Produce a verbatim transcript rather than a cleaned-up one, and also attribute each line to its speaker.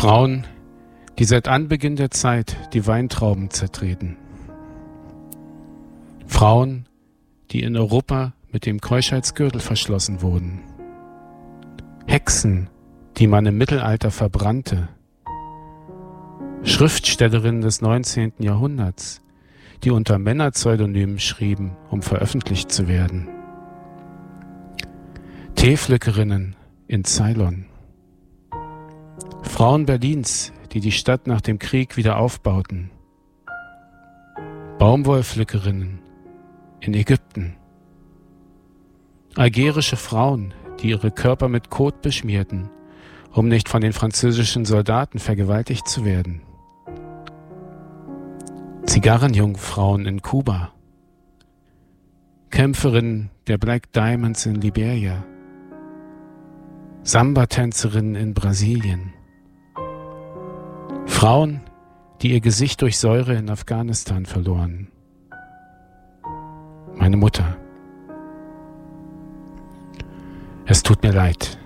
Speaker 1: Frauen, die seit Anbeginn der Zeit die Weintrauben zertreten. Frauen, die in Europa mit dem Keuschheitsgürtel verschlossen wurden. Hexen, die man im Mittelalter verbrannte. Schriftstellerinnen des neunzehnten Jahrhunderts, die unter Männerpseudonymen schrieben, um veröffentlicht zu werden. Teepflückerinnen in Ceylon. Frauen Berlins, die die Stadt nach dem Krieg wieder aufbauten. Baumwollpflückerinnen in Ägypten. Algerische Frauen, die ihre Körper mit Kot beschmierten, um nicht von den französischen Soldaten vergewaltigt zu werden. Zigarrenjungfrauen in Kuba. Kämpferinnen der Black Diamonds in Liberia. Samba-Tänzerinnen in Brasilien. Frauen, die ihr Gesicht durch Säure in Afghanistan verloren. Meine Mutter. Es tut mir leid.